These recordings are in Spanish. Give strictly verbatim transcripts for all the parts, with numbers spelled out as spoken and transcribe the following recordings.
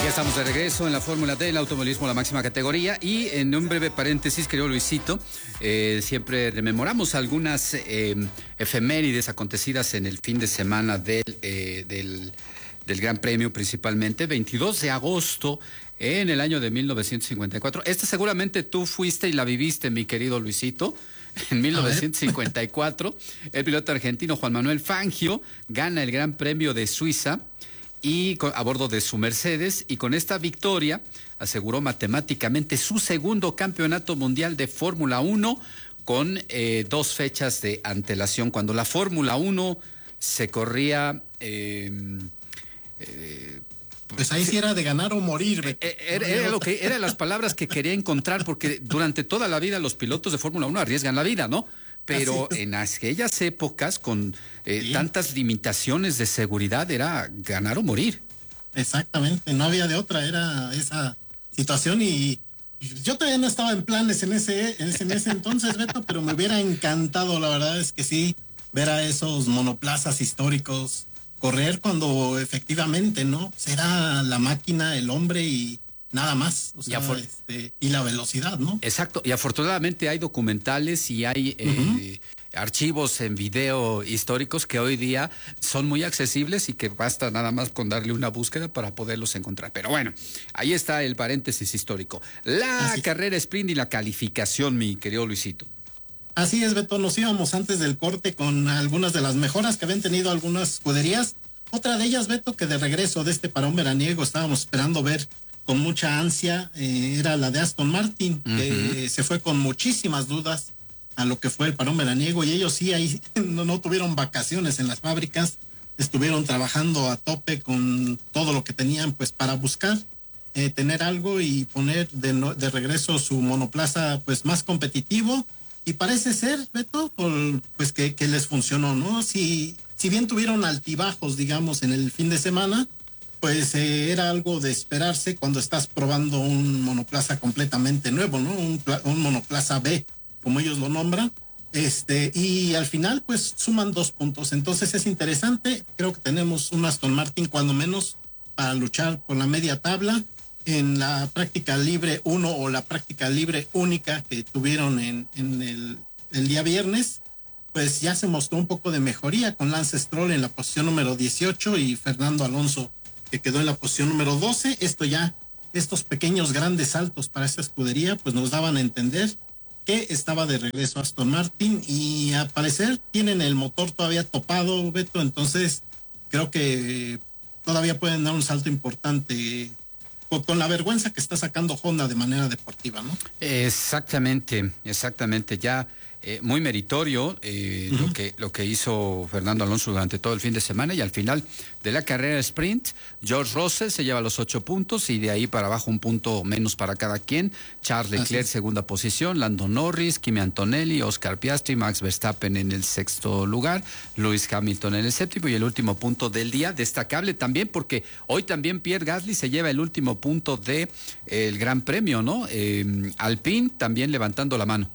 Estamos de regreso en la Fórmula D, el automovilismo, la máxima categoría. Y en un breve paréntesis, querido Luisito, eh, siempre rememoramos algunas eh, efemérides acontecidas en el fin de semana del, eh, del, del Gran Premio, principalmente. veintidós de agosto en el año de mil novecientos cincuenta y cuatro. Esta seguramente tú fuiste y la viviste, mi querido Luisito. En mil novecientos cincuenta y cuatro, el piloto argentino Juan Manuel Fangio gana el Gran Premio de Suiza y con, a bordo de su Mercedes, y con esta victoria aseguró matemáticamente su segundo campeonato mundial de Fórmula uno con eh, dos fechas de antelación. Cuando la Fórmula uno se corría... Eh, eh, Pues ahí sí era de ganar o morir. Era, era lo que eran las palabras que quería encontrar, porque durante toda la vida los pilotos de Fórmula uno arriesgan la vida, ¿no? Pero en aquellas épocas, con eh, sí. tantas limitaciones de seguridad, era ganar o morir. Exactamente, no había de otra, era esa situación. Y yo todavía no estaba en planes en ese, en ese, en ese entonces, Beto, pero me hubiera encantado, la verdad es que sí, ver a esos monoplazas históricos correr cuando efectivamente, ¿no? Será la máquina, el hombre y nada más, o sea, y, este, y la velocidad, ¿no? Exacto, y afortunadamente hay documentales y hay eh, uh-huh. archivos en video históricos que hoy día son muy accesibles y que basta nada más con darle una búsqueda para poderlos encontrar. Pero bueno, ahí está el paréntesis histórico. La Así. carrera sprint y la calificación, mi querido Luisito. Así es, Beto, nos íbamos antes del corte con algunas de las mejoras que habían tenido algunas escuderías. Otra de ellas, Beto, que de regreso de este parón veraniego estábamos esperando ver con mucha ansia, eh, era la de Aston Martin, uh-huh. que se fue con muchísimas dudas a lo que fue el parón veraniego, y ellos sí ahí no, no tuvieron vacaciones en las fábricas, estuvieron trabajando a tope con todo lo que tenían pues para buscar eh, tener algo y poner de, no, de regreso su monoplaza pues más competitivo. Y parece ser, Beto, pues que, que les funcionó, ¿no? Si, si bien tuvieron altibajos, digamos, en el fin de semana, pues eh, era algo de esperarse cuando estás probando un monoplaza completamente nuevo, ¿no? Un, un monoplaza B, como ellos lo nombran. Este, y al final, pues suman dos puntos. Entonces es interesante. Creo que tenemos un Aston Martin, cuando menos, para luchar por la media tabla. En la práctica libre uno o la práctica libre única que tuvieron en, en el, el día viernes, pues ya se mostró un poco de mejoría con Lance Stroll en la posición número dieciocho y Fernando Alonso que quedó en la posición número doce. Esto ya, estos pequeños grandes saltos para esta escudería pues nos daban a entender que estaba de regreso Aston Martin, y al parecer tienen el motor todavía topado, Beto, entonces creo que todavía pueden dar un salto importante con la vergüenza que está sacando Honda de manera deportiva, ¿no? Exactamente, exactamente, ya eh, muy meritorio eh, uh-huh. lo que lo que hizo Fernando Alonso durante todo el fin de semana, y al final de la carrera sprint, George Russell se lleva los ocho puntos y de ahí para abajo un punto menos para cada quien. Charles Leclerc segunda posición, Lando Norris, Kimi Antonelli, Oscar Piastri, Max Verstappen en el sexto lugar, Lewis Hamilton en el séptimo, y el último punto del día, destacable también porque hoy también Pierre Gasly se lleva el último punto de eh, el Gran Premio, ¿no? Eh, Alpine también levantando la mano.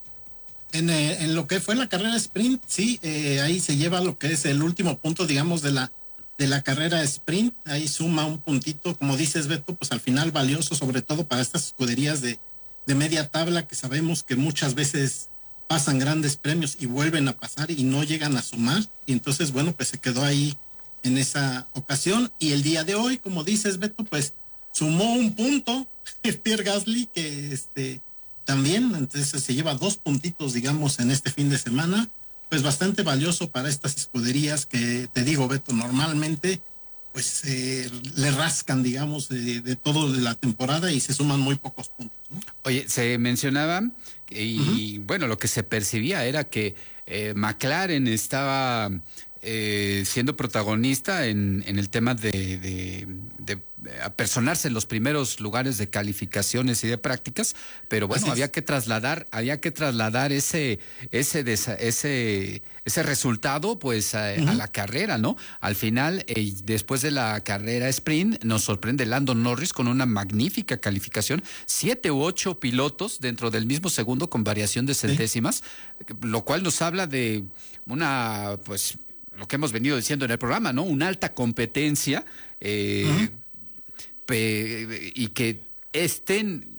En, eh, en lo que fue la carrera sprint, sí, eh, ahí se lleva lo que es el último punto, digamos, de la de la carrera sprint. Ahí suma un puntito, como dices, Beto, pues al final valioso, sobre todo para estas escuderías de, de media tabla, que sabemos que muchas veces pasan grandes premios y vuelven a pasar y no llegan a sumar. Y entonces, bueno, pues se quedó ahí en esa ocasión. Y el día de hoy, como dices, Beto, pues sumó un punto Pierre Gasly, que este también, entonces se lleva dos puntitos, digamos, en este fin de semana, pues bastante valioso para estas escuderías que, te digo, Beto, normalmente pues eh, le rascan, digamos, de, de todo de la temporada y se suman muy pocos puntos, ¿no? Oye, se mencionaba, y uh-huh. bueno, lo que se percibía era que eh, McLaren estaba eh, siendo protagonista en, en el tema de, de, de apersonarse en los primeros lugares de calificaciones y de prácticas, pero bueno, había que trasladar, había que trasladar ese, ese, ese, ese resultado pues a, uh-huh. a la carrera, ¿no? Al final, eh, después de la carrera sprint, nos sorprende Lando Norris con una magnífica calificación, siete u ocho pilotos dentro del mismo segundo con variación de centésimas, sí. lo cual nos habla de una, pues, lo que hemos venido diciendo en el programa, ¿no? Una alta competencia, eh, uh-huh. pe, y que estén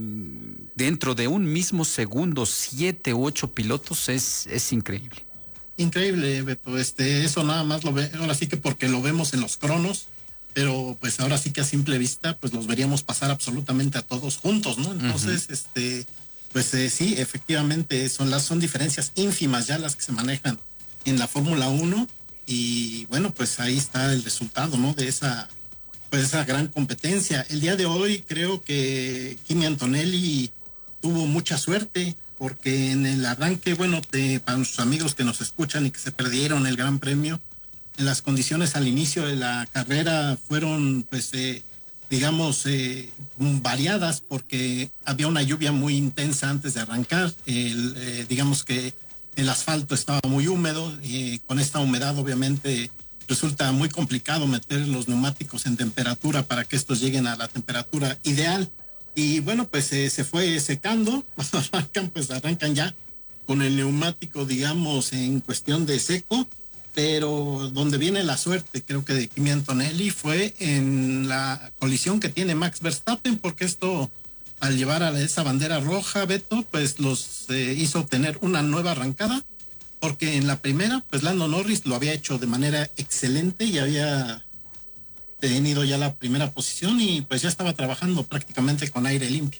en, dentro de un mismo segundo siete u ocho pilotos es, es increíble. Increíble, Beto. Este, eso nada más lo ve, ahora sí que porque lo vemos en los cronos, pero pues ahora sí que a simple vista, pues los veríamos pasar absolutamente a todos juntos, ¿no? Entonces, uh-huh. este, pues eh, sí, efectivamente son las, son diferencias ínfimas ya las que se manejan en la Fórmula uno, y bueno, pues ahí está el resultado, ¿no? De esa, pues esa gran competencia. El día de hoy creo que Kimi Antonelli tuvo mucha suerte, porque en el arranque, bueno, de, para nuestros amigos que nos escuchan y que se perdieron el Gran Premio, en las condiciones al inicio de la carrera fueron, pues, eh, digamos, eh, variadas, porque había una lluvia muy intensa antes de arrancar. El, eh, digamos que el asfalto estaba muy húmedo, y con esta humedad obviamente resulta muy complicado meter los neumáticos en temperatura para que estos lleguen a la temperatura ideal. Y bueno, pues eh, se fue secando. Cuando arrancan, pues arrancan ya con el neumático, digamos, en cuestión de seco. Pero donde viene la suerte, creo que de Kimi Antonelli, fue en la colisión que tiene Max Verstappen, porque esto, al llevar a esa bandera roja, Beto, pues los eh, hizo obtener una nueva arrancada, porque en la primera, pues Lando Norris lo había hecho de manera excelente y había tenido ya la primera posición y pues ya estaba trabajando prácticamente con aire limpio.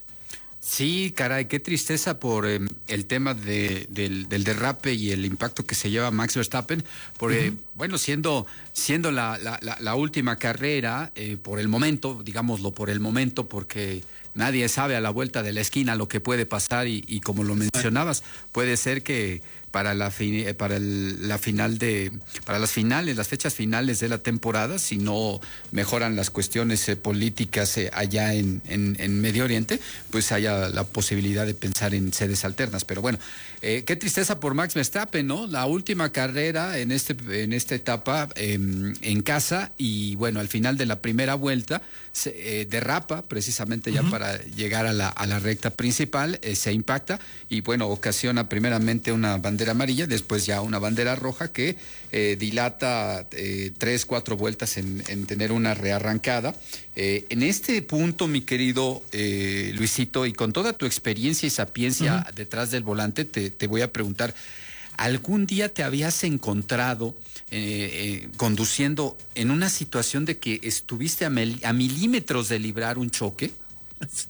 Sí, caray, qué tristeza por eh, el tema de, del, del derrape y el impacto que se lleva Max Verstappen, porque, uh-huh. bueno, siendo, siendo la, la, la, la última carrera, eh, por el momento, digámoslo por el momento, porque nadie sabe a la vuelta de la esquina lo que puede pasar y, y como lo mencionabas, puede ser que para la fi, para el, la final de para las finales, las fechas finales de la temporada, si no mejoran las cuestiones eh, políticas eh, allá en, en, en Medio Oriente, pues haya la posibilidad de pensar en sedes alternas. Pero bueno, eh, qué tristeza por Max Verstappen, ¿no? La última carrera en este en esta etapa eh, en casa, y bueno, al final de la primera vuelta se eh, derrapa precisamente ya uh-huh. para llegar a la, a la recta principal, eh, se impacta y bueno, ocasiona primeramente una bandera amarilla, después ya una bandera roja que eh, dilata eh, tres, cuatro vueltas en, en tener una rearrancada. Eh, en este punto, mi querido eh, Luisito, y con toda tu experiencia y sapiencia uh-huh. detrás del volante, te, te voy a preguntar, ¿algún día te habías encontrado eh, eh, conduciendo en una situación de que estuviste a, mil, a milímetros de librar un choque? Sí.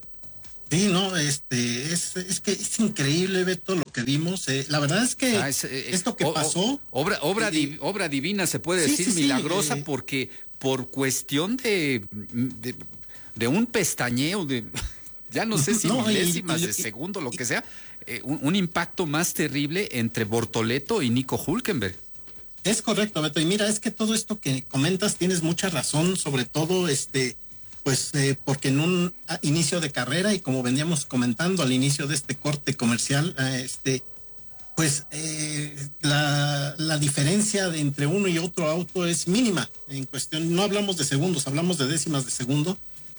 Sí, no, este, es, es que es increíble, Beto, lo que vimos. Eh, la verdad es que ah, es, eh, esto que o, pasó... Obra, obra, eh, di, obra divina, se puede sí, decir, sí, milagrosa, sí, eh, porque por cuestión de, de, de un pestañeo, de ya no sé si no, milésimas y, y, de segundo, lo y, que sea, eh, un, un impacto más terrible entre Bortoleto y Nico Hülkenberg. Es correcto, Beto, y mira, es que todo esto que comentas tienes mucha razón, sobre todo este... Pues eh, porque en un inicio de carrera, y como veníamos comentando al inicio de este corte comercial, eh, este, pues eh, la, la diferencia de entre uno y otro auto es mínima en cuestión, no hablamos de segundos, hablamos de décimas de segundo,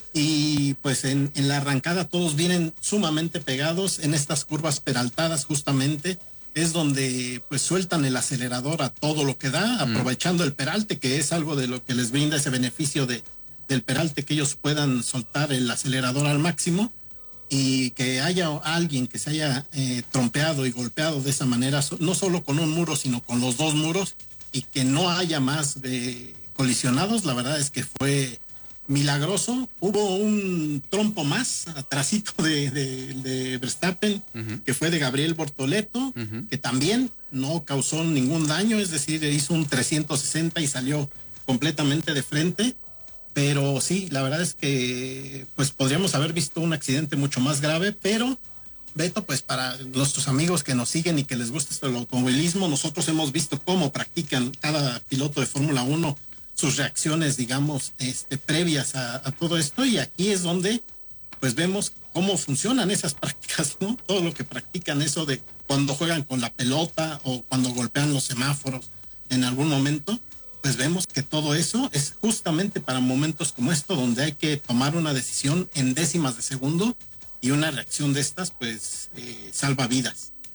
y pues en, en la arrancada todos vienen sumamente pegados en estas curvas peraltadas, justamente es donde pues sueltan el acelerador a todo lo que da, mm. aprovechando el peralte, que es algo de lo que les brinda ese beneficio de del peralte, que ellos puedan soltar el acelerador al máximo y que haya alguien que se haya eh, trompeado y golpeado de esa manera, no solo con un muro, sino con los dos muros, y que no haya más eh, colisionados. La verdad es que fue milagroso. Hubo un trompo más atrasito de, de, de Verstappen, uh-huh. que fue de Gabriel Bortoleto, uh-huh. que también no causó ningún daño, es decir, hizo un trescientos sesenta y salió completamente de frente. Pero sí, la verdad es que pues podríamos haber visto un accidente mucho más grave, pero Beto, pues para nuestros amigos que nos siguen y que les gusta esto del automovilismo, nosotros hemos visto cómo practican cada piloto de Fórmula uno sus reacciones, digamos, este, previas a, a todo esto, y aquí es donde pues vemos cómo funcionan esas prácticas, ¿no? Todo lo que practican, eso de cuando juegan con la pelota o cuando golpean los semáforos en algún momento, pues vemos que todo eso es justamente para momentos como esto, donde hay que tomar una decisión en décimas de segundo, y una reacción de estas, pues, eh, salva vidas.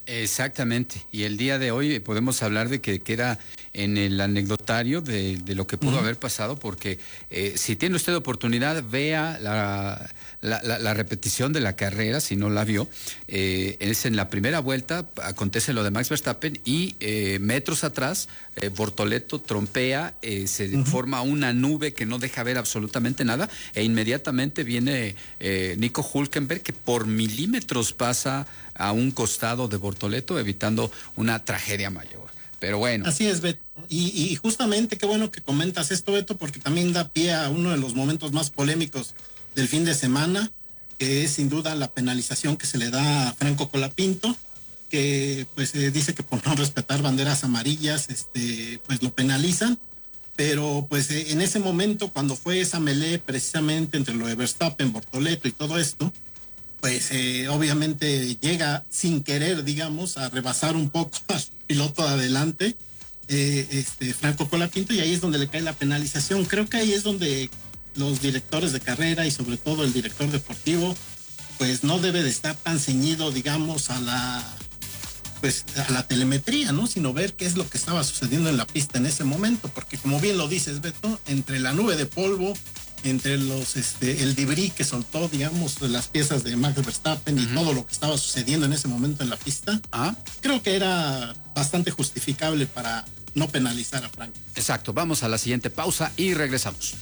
Exactamente, y el día de hoy podemos hablar de que queda en el anecdotario de, de lo que pudo uh-huh. haber pasado, porque eh, si tiene usted oportunidad, vea la, la, la, la repetición de la carrera, si no la vio, eh, es en la primera vuelta, acontece lo de Max Verstappen y eh, metros atrás, eh, Bortoleto trompea, eh, se uh-huh. forma una nube que no deja ver absolutamente nada, e inmediatamente viene eh, Nico Hülkenberg, que por milímetros pasa a un costado de Bortoleto, evitando una tragedia mayor. Pero bueno. Así es, Beto. Y, y justamente qué bueno que comentas esto, Beto, porque también da pie a uno de los momentos más polémicos del fin de semana, que es sin duda la penalización que se le da a Franco Colapinto, que pues eh, dice que por no respetar banderas amarillas, este, pues lo penalizan. Pero pues eh, en ese momento, cuando fue esa melee precisamente entre lo de Verstappen, Bortoleto y todo esto, pues eh, obviamente llega sin querer, digamos, a rebasar un poco al piloto de adelante, eh, este, Franco Colapinto, y ahí es donde le cae la penalización. Creo que ahí es donde los directores de carrera y sobre todo el director deportivo, pues no debe de estar tan ceñido, digamos, a la, pues, a la telemetría, ¿no? Sino ver qué es lo que estaba sucediendo en la pista en ese momento, porque como bien lo dices, Beto, entre la nube de polvo, entre los este el debris que soltó, digamos, las piezas de Max Verstappen y uh-huh. todo lo que estaba sucediendo en ese momento en la pista, ¿ah? Creo que era bastante justificable para no penalizar a Franco. Exacto, vamos a la siguiente pausa y regresamos.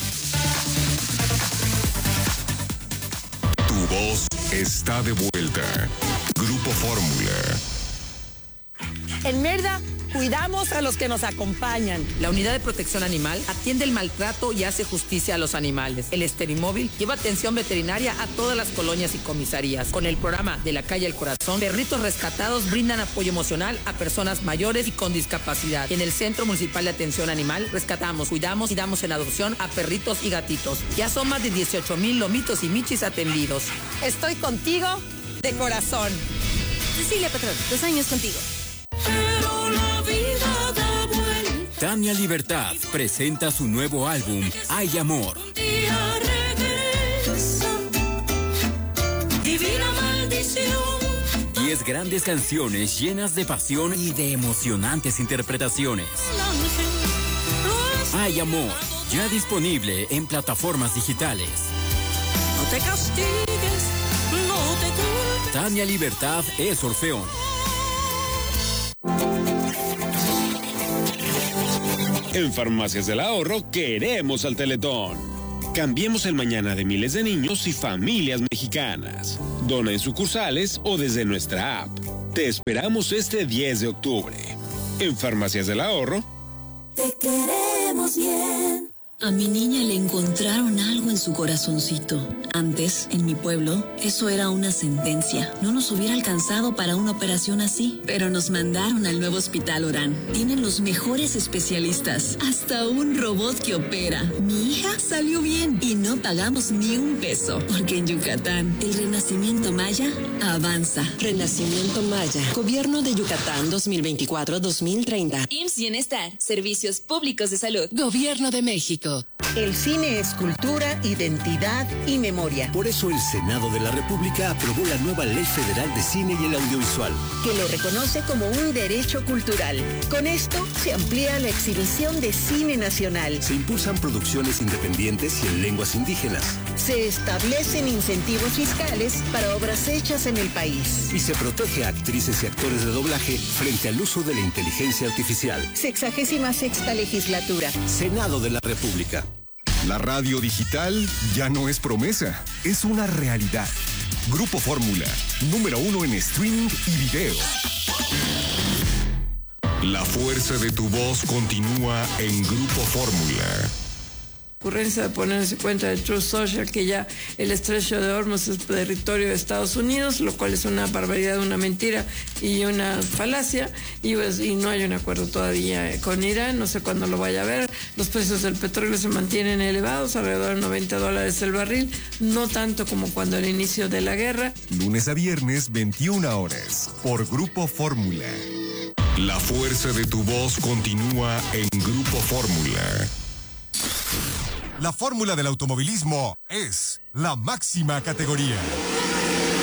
Tu voz está de vuelta. Grupo Fórmula. En Merda, cuidamos a los que nos acompañan. La Unidad de Protección Animal atiende el maltrato y hace justicia a los animales. El Esterimóvil lleva atención veterinaria a todas las colonias y comisarías. Con el programa De la Calle al Corazón, perritos rescatados brindan apoyo emocional a personas mayores y con discapacidad. En el Centro Municipal de Atención Animal rescatamos, cuidamos y damos en adopción a perritos y gatitos. Ya son más de dieciocho mil lomitos y michis atendidos. Estoy contigo de corazón. Cecilia Patrón, dos años contigo. Pero la vida da vuelta. Tania Libertad presenta su nuevo álbum, Hay Amor. Un día regresa, divina maldición. Diez grandes canciones llenas de pasión y de emocionantes interpretaciones. Hay Amor, ya disponible en plataformas digitales. No te castigues, no te culpes. Tania Libertad es Orfeón. En Farmacias del Ahorro queremos al Teletón. Cambiemos el mañana de miles de niños y familias mexicanas. Dona en sucursales o desde nuestra app. Te esperamos este diez de octubre. En Farmacias del Ahorro. Te queremos bien. A mi niña le encontraron algo en su corazoncito. Antes, en mi pueblo, eso era una sentencia. No nos hubiera alcanzado para una operación así. Pero nos mandaron al nuevo Hospital Orán. Tienen los mejores especialistas. Hasta un robot que opera. Mi hija salió bien y no pagamos ni un peso. Porque en Yucatán, el renacimiento maya avanza. Renacimiento Maya. Gobierno de Yucatán dos mil veinticuatro a dos mil treinta. I M S S Bienestar. Servicios Públicos de Salud. Gobierno de México. El cine es cultura, identidad y memoria. Por eso el Senado de la República aprobó la nueva Ley Federal de Cine y el Audiovisual, que lo reconoce como un derecho cultural. Con esto se amplía la exhibición de cine nacional. Se impulsan producciones independientes y en lenguas indígenas. Se establecen incentivos fiscales para obras hechas en el país. Y se protege a actrices y actores de doblaje frente al uso de la inteligencia artificial. Sexagésima sexta legislatura. Senado de la República. La radio digital ya no es promesa, es una realidad. Grupo Fórmula, número uno en streaming y video. La fuerza de tu voz continúa en Grupo Fórmula. Ocurrencia de poner en su cuenta de Truth Social que ya el estrecho de Hormuz es territorio de Estados Unidos, lo cual es una barbaridad, una mentira y una falacia, y, pues, y no hay un acuerdo todavía con Irán, no sé cuándo lo vaya a ver. Los precios del petróleo se mantienen elevados, alrededor de noventa dólares el barril, no tanto como cuando al inicio de la guerra. Lunes a viernes, veintiuna horas, por Grupo Fórmula. La fuerza de tu voz continúa en Grupo Fórmula. La fórmula del automovilismo es la máxima categoría.